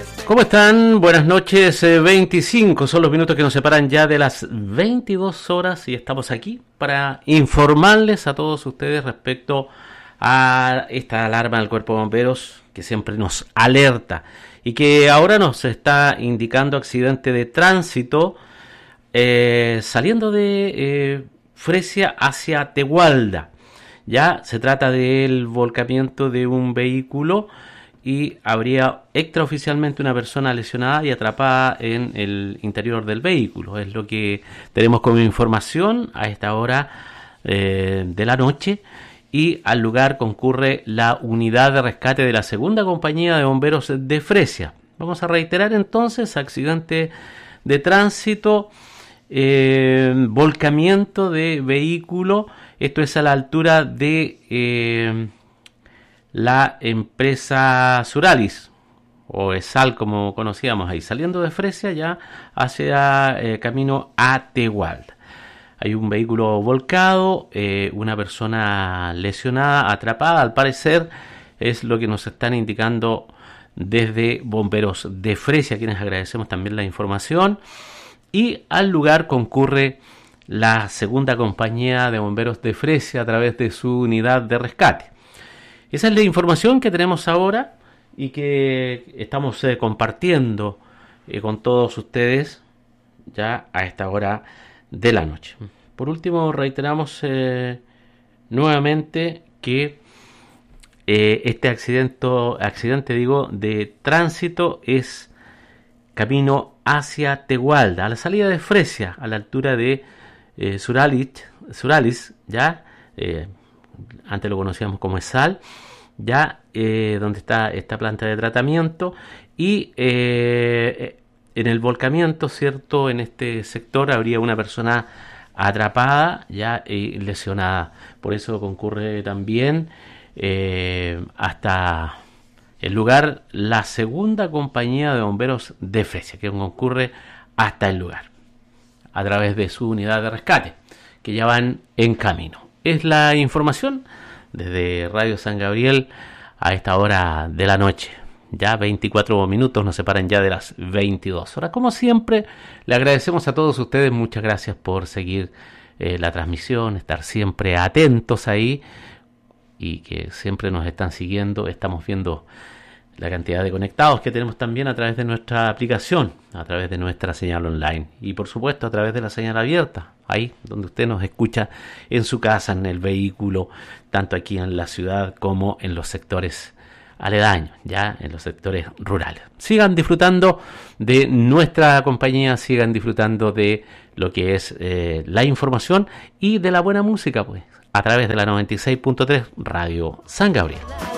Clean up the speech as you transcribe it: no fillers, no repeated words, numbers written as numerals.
¿Cómo están? Buenas noches, 25 son los minutos que nos separan ya de las 22 horas y estamos aquí para informarles a todos ustedes respecto a esta alarma del Cuerpo de Bomberos que siempre nos alerta y que ahora nos está indicando accidente de tránsito saliendo de Fresia hacia Tegualda. Ya se trata del volcamiento de un vehículo y habría extraoficialmente una persona lesionada y atrapada en el interior del vehículo. Es lo que tenemos como información a esta hora de la noche, y al lugar concurre la unidad de rescate de la segunda compañía de bomberos de Fresia. Vamos a reiterar entonces: accidente de tránsito, volcamiento de vehículo. Esto es a la altura de la empresa Suralis, o ESAL como conocíamos ahí, saliendo de Fresia ya hacia camino a Tegualda. Hay un vehículo volcado, una persona lesionada, atrapada, al parecer es lo que nos están indicando desde Bomberos de Fresia, a quienes agradecemos también la información. Y al lugar concurre la segunda compañía de bomberos de Fresia a través de su unidad de rescate. Esa es la información que tenemos ahora y que estamos compartiendo con todos ustedes ya a esta hora de la noche. Por último, reiteramos nuevamente que este accidente de tránsito es camino hacia Tegualda, a la salida de Fresia, a la altura de Suralis, ya antes lo conocíamos como ESAL, ya donde está esta planta de tratamiento, y en el volcamiento, cierto, en este sector habría una persona atrapada ya y lesionada. Por eso concurre también hasta el lugar la segunda compañía de bomberos de Fresia, que concurre hasta el lugar a través de su unidad de rescate, que ya van en camino. Es la información desde Radio San Gabriel a esta hora de la noche. Ya 24 minutos nos separan ya de las 22 horas. Como siempre, le agradecemos a todos ustedes. Muchas gracias por seguir la transmisión, estar siempre atentos ahí y que siempre nos están siguiendo. Estamos viendo la cantidad de conectados que tenemos también a través de nuestra aplicación, a través de nuestra señal online y por supuesto a través de la señal abierta, ahí donde usted nos escucha en su casa, en el vehículo, tanto aquí en la ciudad como en los sectores aledaños, ya en los sectores rurales. Sigan disfrutando de nuestra compañía, sigan disfrutando de lo que es la información y de la buena música, pues, a través de la 96.3 Radio San Gabriel.